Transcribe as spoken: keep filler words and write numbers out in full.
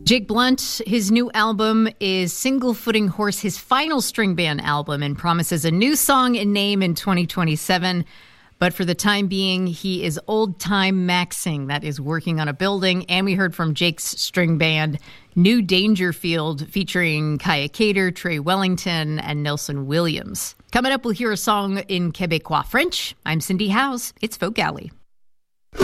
Jake Blunt, his new album is Single Footing Horse, his final string band album, and promises a new song and name in twenty twenty-seven. But for the time being, he is old-time maxing, that is working on a building. And we heard from Jake's string band, New Dangerfield, featuring Kaya Cater, Trey Wellington, and Nelson Williams. Coming up, we'll hear a song in Quebecois French. I'm Cindy Howes. It's Folk Alley.